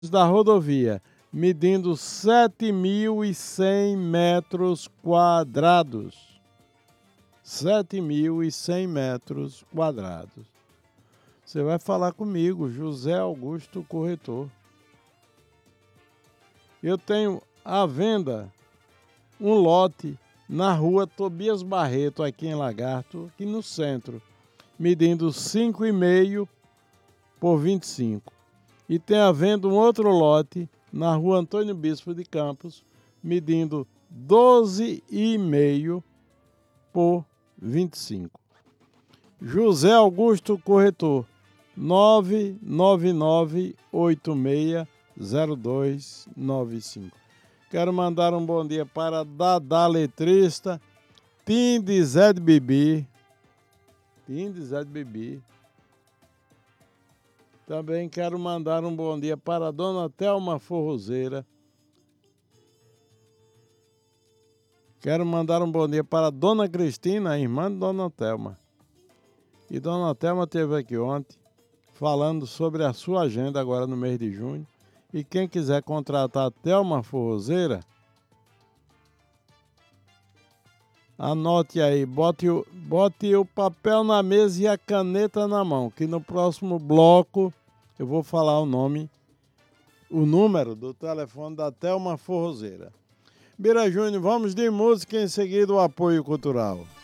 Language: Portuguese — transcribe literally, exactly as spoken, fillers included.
da rodovia, medindo sete mil e cem metros quadrados. sete mil e cem metros quadrados. Você vai falar comigo, José Augusto Corretor. Eu tenho à venda um lote na rua Tobias Barreto, aqui em Lagarto, aqui no centro, medindo cinco e meio por vinte e cinco. E tem à venda um outro lote na rua Antônio Bispo de Campos, medindo doze e meio por vinte e cinco. José Augusto Corretor, nove nove nove oito seis zero dois nove cinco. Quero mandar um bom dia para Dadá Letrista, Tim de Zé de Bibi. Tim de Zé de Bibi. Também quero mandar um bom dia para a Dona Thelma Forrozeira. Quero mandar um bom dia para a Dona Cristina, a irmã de Dona Thelma. E Dona Thelma esteve aqui ontem falando sobre a sua agenda agora no mês de junho. E quem quiser contratar a Thelma Forrozeira, anote aí, bote o, bote o papel na mesa e a caneta na mão, que no próximo bloco eu vou falar o nome, o número do telefone da Thelma Forrozeira. Bira Júnior, vamos de música, em seguida o apoio cultural.